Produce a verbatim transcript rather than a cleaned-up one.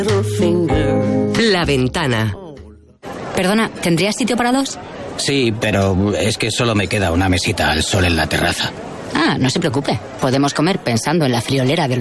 La Ventana. Perdona, ¿tendrías sitio para dos? Sí, pero es que solo me queda una mesita al sol en la terraza. Ah, no se preocupe. Podemos comer pensando en la friolera de